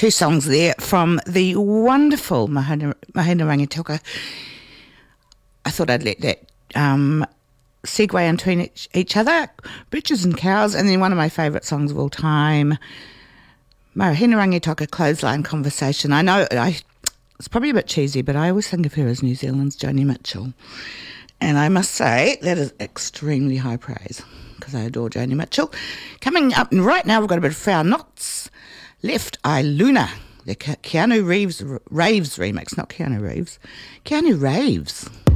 Two songs there from the wonderful Mahina Rangitoka. I thought I'd let that segue in between each other. Butchers and Cows, and then one of my favourite songs of all time, Mahina Rangitoka, Clothesline Conversation. I know it's probably a bit cheesy, but I always think of her as New Zealand's Joni Mitchell. And I must say, that is extremely high praise, because I adore Joni Mitchell. Coming up right now, we've got a bit of Frau Knots, Left Eye Luna, the Keanu Reeves Raves remix, not Keanu Reeves, Keanu Raves.